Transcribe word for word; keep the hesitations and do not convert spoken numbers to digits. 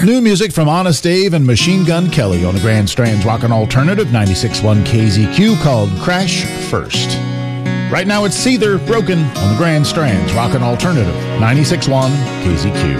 New music from Honest Dave and Machine Gun Kelly on the Grand Strand's Rockin' Alternative ninety-six point one K Z Q called Crash First. Right now it's Seether Broken on the Grand Strand's Rockin' Alternative ninety-six point one K Z Q.